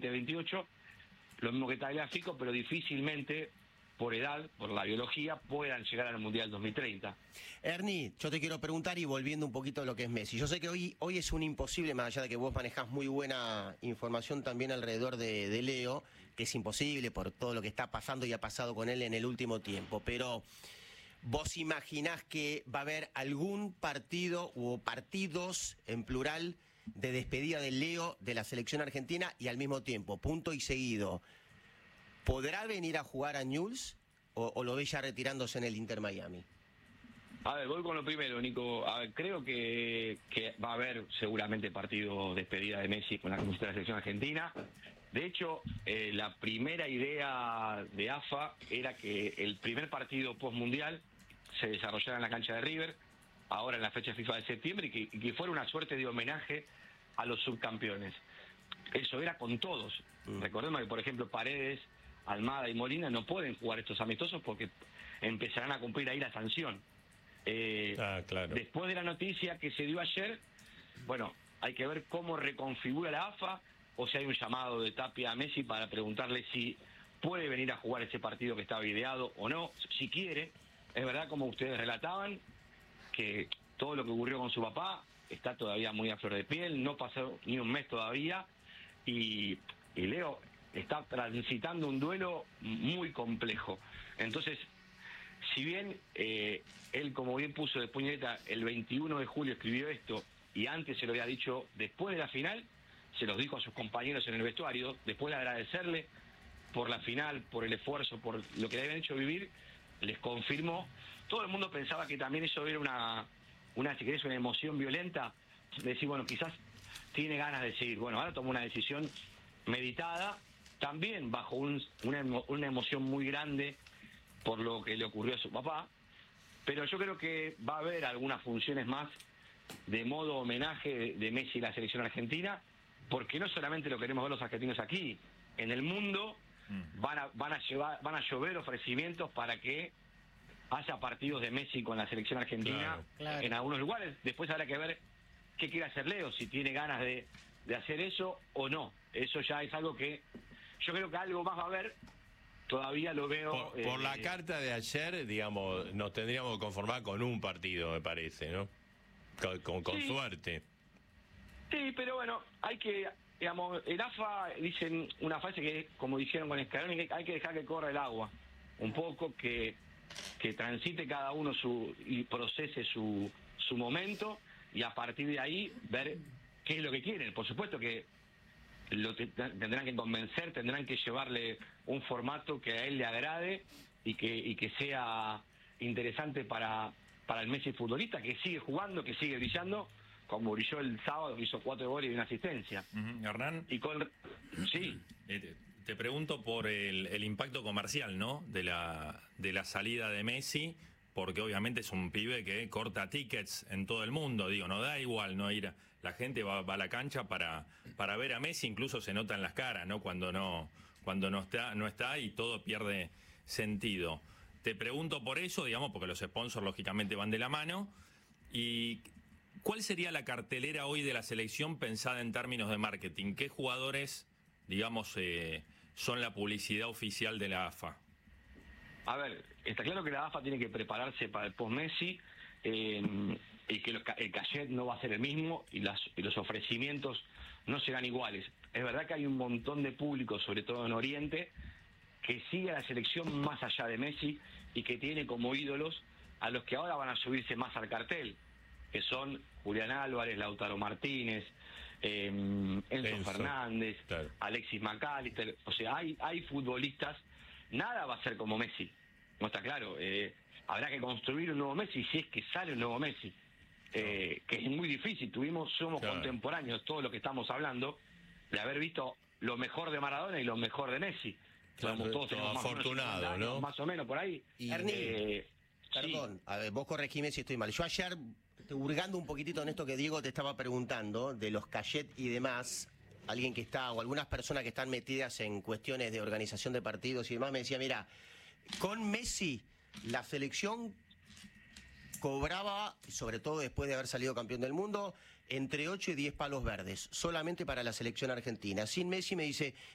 2028, lo mismo que Tagliafico, pero difícilmente por edad, por la biología, puedan llegar al Mundial 2030. Ernie, yo te quiero preguntar y volviendo un poquito a lo que es Messi. Yo sé que hoy es un imposible, más allá de que vos manejás muy buena información también alrededor de Leo, que es imposible por todo lo que está pasando y ha pasado con él en el último tiempo, pero ¿vos imaginás que va a haber algún partido o partidos en plural de despedida de Leo de la selección argentina y al mismo tiempo, punto y seguido, ¿podrá venir a jugar a Newell's o lo ves ya retirándose en el Inter Miami? A ver, voy con lo primero, Nico. A ver, creo que va a haber seguramente partido de despedida de Messi con la camiseta de la selección argentina. De hecho, la primera idea de AFA era que el primer partido post-mundial se desarrollara en la cancha de River, ahora en la fecha FIFA de septiembre, y que fuera una suerte de homenaje a los subcampeones. Eso era con todos. Recordemos que, por ejemplo, Paredes, Almada y Molina no pueden jugar estos amistosos porque empezarán a cumplir ahí la sanción. Claro. Después de la noticia que se dio ayer, bueno, hay que ver cómo reconfigura la AFA o si hay un llamado de Tapia a Messi para preguntarle si puede venir a jugar ese partido que estaba ideado o no, si quiere. Es verdad, como ustedes relataban, que todo lo que ocurrió con su papá está todavía muy a flor de piel, no pasó ni un mes todavía, y Leo está transitando un duelo muy complejo. Entonces, si bien él, como bien puso de puñeta, el 21 de julio escribió esto, y antes se lo había dicho después de la final, se los dijo a sus compañeros en el vestuario, después de agradecerle por la final, por el esfuerzo, por lo que le habían hecho vivir, les confirmó. Todo el mundo pensaba que también eso era una si querés, una emoción violenta, de decir, bueno, quizás tiene ganas de seguir. Bueno, ahora tomó una decisión meditada, también bajo una emoción muy grande por lo que le ocurrió a su papá, pero yo creo que va a haber algunas funciones más de modo homenaje de Messi y la selección argentina, porque no solamente lo queremos ver los argentinos aquí, en el mundo van a llover ofrecimientos para que haya partidos de Messi con la selección argentina en algunos lugares. Después habrá que ver qué quiere hacer Leo, si tiene ganas de hacer eso o no. Eso ya es algo que yo creo que algo más va a haber. Todavía lo veo... Por la carta de ayer, digamos, nos tendríamos que conformar con un partido, me parece, ¿no? Con sí, suerte. Sí, pero bueno, hay que... Digamos, el AFA dicen una frase que, como dijeron con Scaloni, que hay que dejar que corra el agua. Un poco, que transite cada uno y procese su momento, y a partir de ahí ver qué es lo que quieren. Por supuesto que tendrán que convencer, tendrán que llevarle un formato que a él le agrade y que sea interesante para el Messi futbolista, que sigue jugando, que sigue brillando, como brilló el sábado, que hizo 4 goles y una asistencia. Hernán, sí. Te pregunto por el impacto comercial, ¿no? De la salida de Messi, porque obviamente es un pibe que corta tickets en todo el mundo. Digo, no da igual no ir. La gente va a la cancha para ver a Messi, incluso se nota en las caras, ¿no? Cuando no está y todo pierde sentido. Te pregunto por eso, digamos, porque los sponsors lógicamente van de la mano. ¿Y cuál sería la cartelera hoy de la selección pensada en términos de marketing? ¿Qué jugadores, digamos, son la publicidad oficial de la AFA? A ver, está claro que la AFA tiene que prepararse para el post-Messi, y que el cachet no va a ser el mismo y los ofrecimientos no serán iguales. Es verdad que hay un montón de público, sobre todo en Oriente, que sigue a la selección más allá de Messi y que tiene como ídolos a los que ahora van a subirse más al cartel, que son Julián Álvarez, Lautaro Martínez, Enzo Fernández, claro, Alexis McAllister. O sea, hay futbolistas. Nada va a ser como Messi, no está claro. Habrá que construir un nuevo Messi, si es que sale un nuevo Messi, que es muy difícil. Somos contemporáneos, todo lo que estamos hablando, de haber visto lo mejor de Maradona y lo mejor de Messi. Claro, todos afortunado, ¿no? Más o menos por ahí. Y perdón, a ver, vos corregime si estoy mal. Yo ayer, hurgando un poquitito en esto que Diego te estaba preguntando, de los cachets y demás, alguien que está, o algunas personas que están metidas en cuestiones de organización de partidos y demás, me decía, mira, con Messi la selección cobraba, sobre todo después de haber salido campeón del mundo, entre 8 y 10 palos verdes, solamente para la selección argentina. Sin Messi, me dice,